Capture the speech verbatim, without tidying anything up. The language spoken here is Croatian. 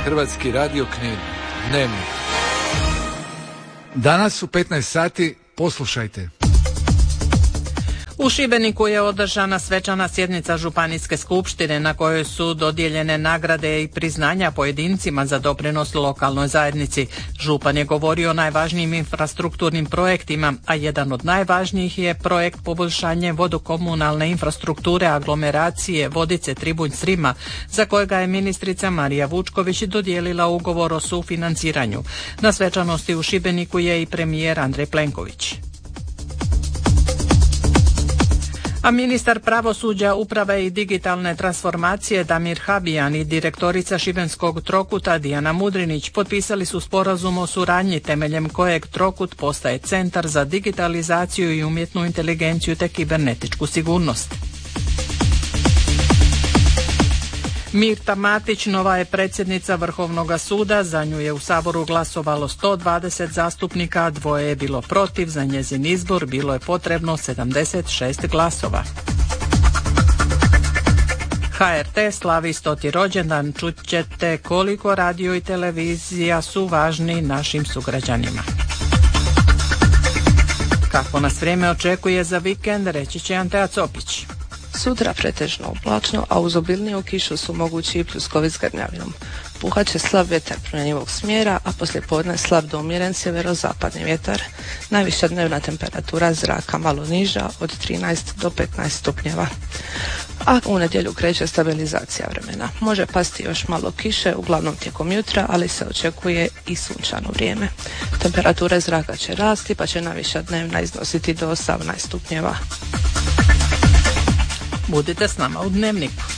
Hrvatski radio Knin. Dnevnik. Danas u petnaest sati poslušajte. U Šibeniku je održana svečana sjednica Županijske skupštine na kojoj su dodijeljene nagrade i priznanja pojedincima za doprinos lokalnoj zajednici. Župan je govorio o najvažnijim infrastrukturnim projektima, a jedan od najvažnijih je projekt poboljšanje vodokomunalne infrastrukture aglomeracije Vodice-Tribunj-Srima, za kojega je ministrica Marija Vučković dodijelila ugovor o sufinanciranju. Na svečanosti u Šibeniku je i premijer Andrej Plenković. A ministar pravosuđa, uprave i digitalne transformacije Damir Habijan i direktorica Šibenskog Trokuta Dijana Mudrinić potpisali su sporazum o suradnji temeljem kojeg Trokut postaje centar za digitalizaciju i umjetnu inteligenciju te kibernetičku sigurnost. Mirta Matić nova je predsjednica Vrhovnog suda, za nju je u Saboru glasovalo sto dvadeset zastupnika, dvoje je bilo protiv, za njezin izbor bilo je potrebno sedamdeset šest glasova. H R T slavi stoti rođendan, čut ćete koliko radio i televizija su važni našim sugrađanima. Kako nas vrijeme očekuje za vikend, reći će Antea Copić. Sutra pretežno oblačno, a uz obilniju kišu su mogući i pljuskovi s grmljavinom. Puhat će slab vjetar promjenjivog smjera, a poslijepodne slab do umjeren sjeverozapadni vjetar. Najviša dnevna temperatura zraka malo niža, od trinaest do petnaest stupnjeva. A u nedjelju kreće stabilizacija vremena. Može pasti još malo kiše, uglavnom tijekom jutra, ali se očekuje i sunčano vrijeme. Temperature zraka će rasti, pa će najviša dnevna iznositi do osamnaest stupnjeva. Budite s nama u Dnevniku.